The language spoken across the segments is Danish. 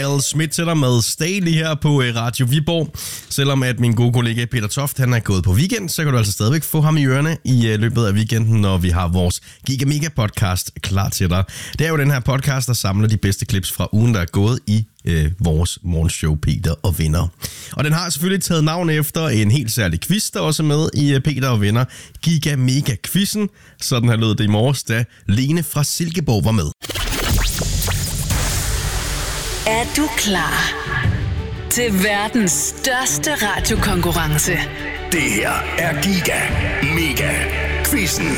Mel Schmidt til dig med Stay lige her på Radio Viborg. Selvom at min gode kollega Peter Toft, han er gået på weekend, så kan du altså stadigvæk få ham i ørerne i løbet af weekenden, når vi har vores Giga Mega podcast klar til dig. Det er jo den her podcast, der samler de bedste clips fra ugen, der er gået i vores morgenshow Peter og Venner. Og den har selvfølgelig taget navn efter en helt særlig quiz, der også er med i Peter og Venner. Giga Mega Quizzen. Sådan her lød det i morges, da Lene fra Silkeborg var med. Er du klar til verdens største radiokonkurrence? Det her er Giga Mega Quizzen.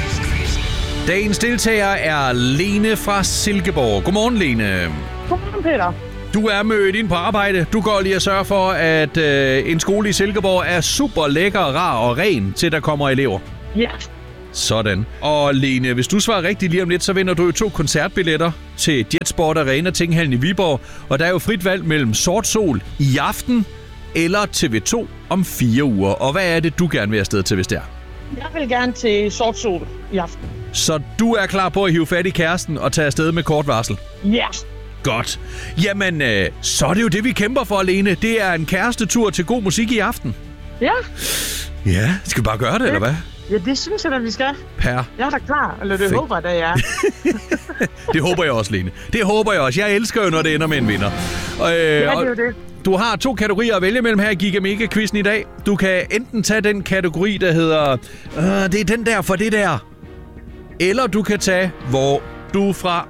Dagens deltager er Lene fra Silkeborg. Godmorgen, Lene. Godmorgen, Peter. Du er mødt ind på arbejde. Du går lige og sørger for, at en skole i Silkeborg er super lækker, rar og ren, til der kommer elever. Ja. Sådan. Og Lene, hvis du svarer rigtigt lige om lidt, så vinder du jo 2 koncertbilletter til Jetsport Arena Tinghallen i Viborg. Og der er jo frit valg mellem Sort Sol i aften eller TV2 om 4 uger. Og hvad er det, du gerne vil afsted til, hvis det er? Jeg vil gerne til Sort Sol i aften. Så du er klar på at hive fat i kæresten og tage afsted med kort varsel? Ja. Godt. Jamen, så er det jo det, vi kæmper for, Lene. Det er en kærestetur til god musik i aften. Ja. Ja, skal vi bare gøre det, eller hvad? Ja, det synes jeg da, vi skal. Per. Jeg er da klar, eller det håber jeg da, jeg er. Det håber jeg også, Lene. Det håber jeg også. Jeg elsker jo, når det ender med en vinder. Ja, det er jo det. Du har 2 kategorier at vælge mellem her i Giga Mega Quizzen i dag. Du kan enten tage den kategori, der hedder det er den der for det der. Eller du kan tage, hvor du er fra.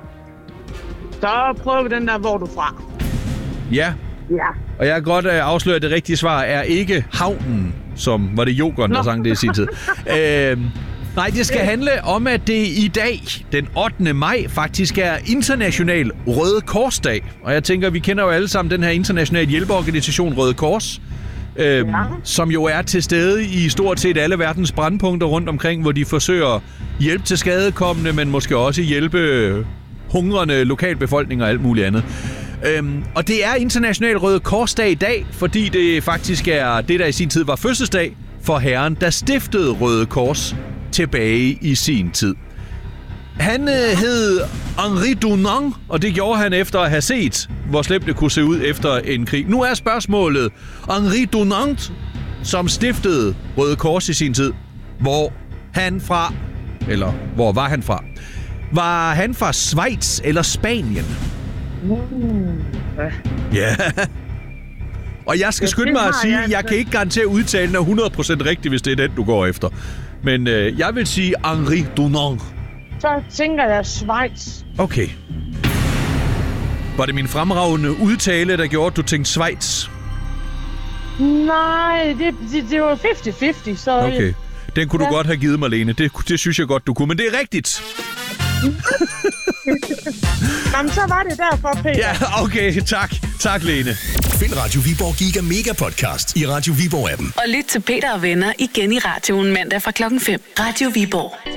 Så prøver vi den der, hvor du er fra. Ja. Ja. Og jeg kan godt afsløre, at det rigtige svar er ikke havnen, som var det Jokeren, der sang det i sin tid. Nej, det skal handle om, at det i dag, den 8. maj, faktisk er International Røde Korsdag. Og jeg tænker, vi kender jo alle sammen den her internationale hjælpeorganisation Røde Kors, som jo er til stede i stort set alle verdens brandpunkter rundt omkring, hvor de forsøger hjælp til skadekommende, men måske også hjælpe hungrende lokalbefolkning og alt muligt andet. Og det er International Røde Korsdag i dag, fordi det faktisk er det, der i sin tid var fødselsdag for herren, der stiftede Røde Kors tilbage i sin tid. Han hed Henri Dunant, og det gjorde han efter at have set, hvor slemt det kunne se ud efter en krig. Nu er spørgsmålet, Henri Dunant, som stiftede Røde Kors i sin tid, hvor var han fra? Var han fra Schweiz eller Spanien? Ja. Og jeg skal skynde mig at sige, at jeg kan ikke garantere udtalen af 100% rigtigt, hvis det er den, du går efter. Men jeg vil sige Henri Dunant. Så tænker jeg Schweiz. Okay. Var det min fremragende udtale, der gjorde, at du tænkte Schweiz? Nej, det var 50-50, så... Okay. Den kunne du godt have givet mig, Lene. Det synes jeg godt, du kunne. Men det er rigtigt. Jamen, så var det derfor, Peter. Ja, okay. Tak, Lene. Find Radio Viborg Giga Mega Podcast i Radio Viborg-appen. Og lyt til Peter og Venner igen i radioen mandag fra 5:00. Radio Viborg.